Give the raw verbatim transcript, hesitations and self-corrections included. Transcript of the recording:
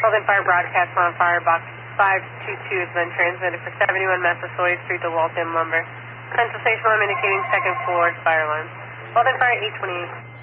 Walden Fire broadcast on fire box five two two has been transmitted for seventy-one Massasoit Street to Waltham Lumber. Central Station alarm indicating second floor fire alarm. Walden Fire eight twenty-eight.